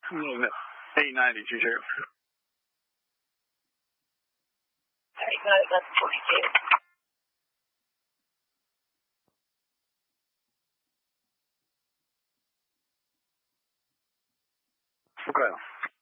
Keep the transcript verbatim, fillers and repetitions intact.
eight ninety, two two. Alright, got it, that's forty-two. Okay.